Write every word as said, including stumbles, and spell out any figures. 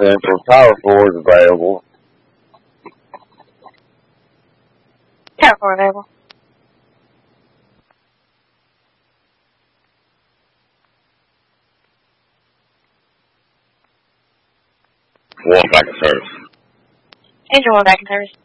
percent for power forwards available. Power forward available. One back in service. Engine one back in service.